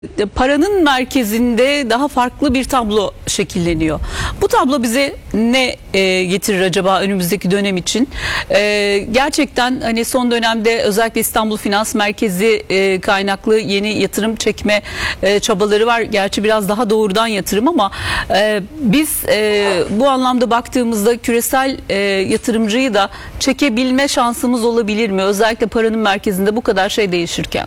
Paranın merkezinde daha farklı bir tablo şekilleniyor. Bu tablo bize ne getirir acaba önümüzdeki dönem için? Gerçekten hani son dönemde özellikle İstanbul Finans Merkezi kaynaklı yeni yatırım çekme çabaları var. Gerçi biraz daha doğrudan yatırım ama biz bu anlamda baktığımızda küresel yatırımcıyı da çekebilme şansımız olabilir mi? Özellikle paranın merkezinde bu kadar şey değişirken.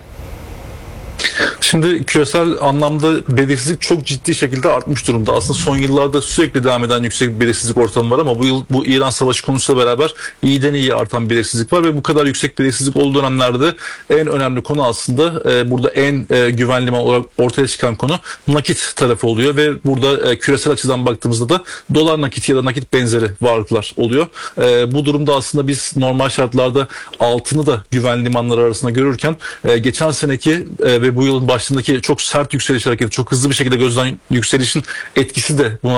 Şimdi küresel anlamda belirsizlik çok ciddi şekilde artmış durumda. Aslında son yıllarda sürekli devam eden yüksek bir belirsizlik ortamı var ama bu yıl bu İran Savaşı konusuyla beraber iyiden iyiye artan belirsizlik var ve bu kadar yüksek belirsizlik olduğu dönemlerde en önemli konu aslında burada en güvenli liman olarak ortaya çıkan konu nakit tarafı oluyor ve burada küresel açıdan baktığımızda da dolar nakit ya da nakit benzeri varlıklar oluyor. Bu durumda aslında biz normal şartlarda altını da güvenli limanlar arasında görürken geçen seneki ve bu yılın başındaki çok sert yükseliş hareketi, çok hızlı bir şekilde gözden yükselişin etkisi de buna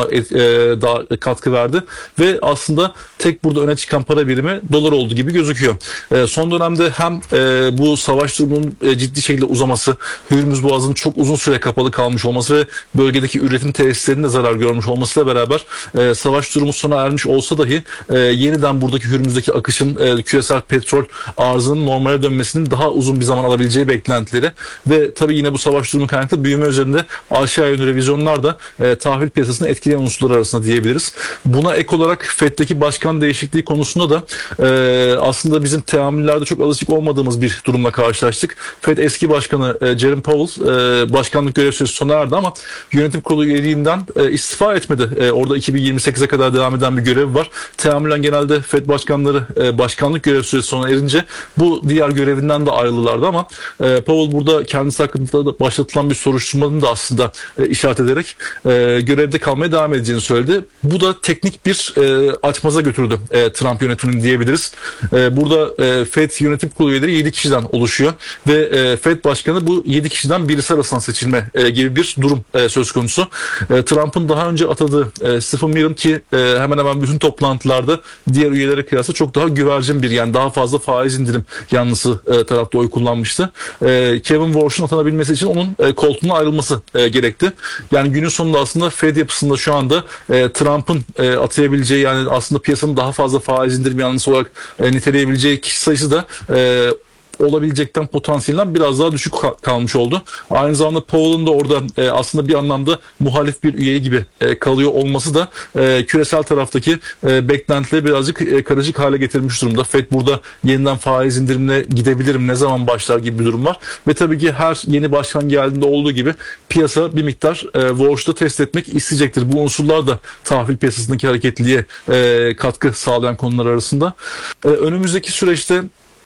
daha katkı verdi ve aslında tek burada öne çıkan para birimi dolar oldu gibi gözüküyor. Son dönemde hem bu savaş durumunun ciddi şekilde uzaması, Hürmüz Boğazı'nın çok uzun süre kapalı kalmış olması ve bölgedeki üretim tesislerinin de zarar görmüş olmasıyla beraber savaş durumu sona ermiş olsa dahi yeniden buradaki Hürmüz'deki akışın küresel petrol arzının normale dönmesinin daha uzun bir zaman alabileceği beklentileri ve tabii yine bu savaş durumu kaynaklı büyüme üzerinde aşağı yönlü revizyonlar da tahvil piyasasını etkileyen unsurlar arasında diyebiliriz. Buna ek olarak FED'deki başkan değişikliği konusunda da aslında bizim teamüllerde çok alışık olmadığımız bir durumla karşılaştık. FED eski başkanı Jerome Powell başkanlık görev süresi sona erdi ama yönetim kurulu üyeliğinden istifa etmedi. Orada 2028'e kadar devam eden bir görev var. Teamülen genelde FED başkanları başkanlık görev süresi sona erince bu diğer görevinden de ayrılırlardı ama Powell burada kendisi hakkında da başlatılan bir soruşturmanın da aslında işaret ederek görevde kalmaya devam edeceğini söyledi. Bu da teknik bir açmaza götürdü Trump yönetimini diyebiliriz. Burada FED yönetim kurulu üyeleri 7 kişiden oluşuyor ve FED başkanı bu 7 kişiden birisi arasından seçilme gibi bir durum söz konusu. Trump'ın daha önce atadığı Stephen Millen ki hemen hemen bütün toplantılarda diğer üyelere kıyasla çok daha güvercin bir yani daha fazla faiz indirim yanlısı tarafta oy kullanmıştı. Kevin Warsh'un atanabilmesi için onun koltuğuna ayrılması gerekti. Yani günün sonunda aslında Fed yapısında şu anda Trump'ın atayabileceği yani aslında piyasanın daha fazla faiz indirme yanlısı olarak niteleyebileceği kişi sayısı da olabilecekten potansiyelinden biraz daha düşük kalmış oldu. Aynı zamanda Powell'ın da orada aslında bir anlamda muhalif bir üye gibi kalıyor olması da küresel taraftaki beklentileri birazcık karışık hale getirmiş durumda. FED burada yeniden faiz indirimine gidebilirim ne zaman başlar gibi bir durum var. Ve tabii ki her yeni başkan geldiğinde olduğu gibi piyasa bir miktar Warsh'ta test etmek isteyecektir. Bu unsurlar da tahvil piyasasındaki hareketliliğe katkı sağlayan konular arasında. Önümüzdeki süreçte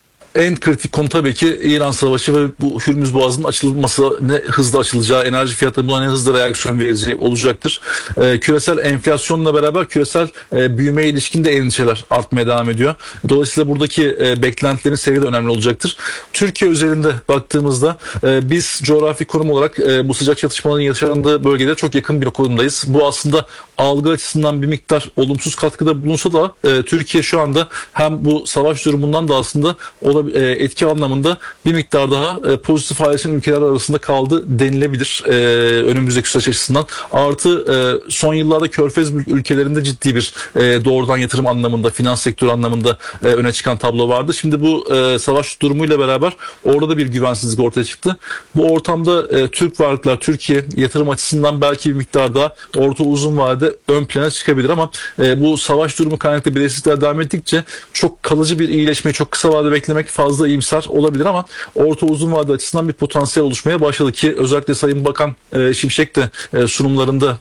en kritik konu tabii ki İran Savaşı ve bu Hürmüz Boğazı'nın açılması, ne hızlı açılacağı, enerji fiyatları buna ne hızlı reaksiyon vereceği olacaktır. Küresel enflasyonla beraber küresel büyümeye ilişkin de endişeler artmaya devam ediyor. Dolayısıyla buradaki beklentilerin seviyede önemli olacaktır. Türkiye üzerinde baktığımızda biz coğrafi konum olarak bu sıcak çatışmaların yaşandığı bölgede çok yakın bir konumdayız. Bu aslında algı açısından bir miktar olumsuz katkıda bulunsa da Türkiye şu anda hem bu savaş durumundan da aslında etki anlamında bir miktar daha pozitif paylaşan ülkeler arasında kaldı denilebilir önümüzdeki süreç açısından. Artı son yıllarda Körfez ülkelerinde ciddi bir doğrudan yatırım anlamında, finans sektörü anlamında öne çıkan tablo vardı. Şimdi bu savaş durumuyla beraber orada da bir güvensizlik ortaya çıktı. Bu ortamda Türk varlıklar, Türkiye yatırım açısından belki bir miktar daha orta uzun vadede ön plana çıkabilir ama bu savaş durumu kaynaklı belirsizlikler devam ettikçe çok kalıcı bir iyileşmeyi çok kısa vadede beklemek fazla iyimser olabilir ama orta uzun vade açısından bir potansiyel oluşmaya başladı ki özellikle Sayın Bakan Şimşek de sunumlarında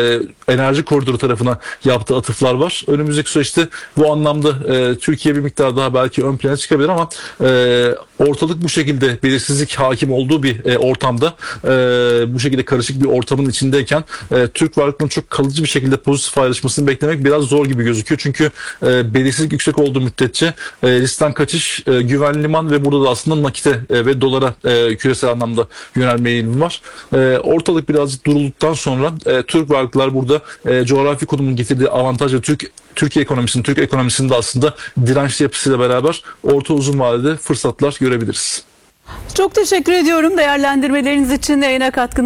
enerji koridoru tarafına yaptığı atıflar var. Önümüzdeki süreçte bu anlamda Türkiye bir miktar daha belki ön plana çıkabilir ama ortalık bu şekilde belirsizlik hakim olduğu bir ortamda bu şekilde karışık bir ortamın içindeyken Türk varlıklarının çok kalıcı bir şekilde pozitif ayrışmasını beklemek biraz zor gibi gözüküyor. Çünkü belirsizlik yüksek olduğu müddetçe riskten kaçış güvenli liman ve burada da aslında nakite ve dolara küresel anlamda yönelme eğilimi var. Ortalık birazcık durulduktan sonra Türk varlıklar burada coğrafi konumun getirdiği avantajla Türkiye ekonomisinin, Türk ekonomisinin de aslında dirençli yapısıyla beraber orta uzun vadede fırsatlar görebiliriz. Çok teşekkür ediyorum değerlendirmeleriniz için, yayına katkınız